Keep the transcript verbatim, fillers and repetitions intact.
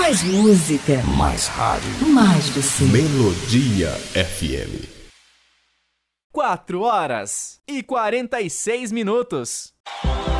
Mais música. Mais rádio. Mais você. Melodia F M. Quatro horas e quarenta e seis minutos.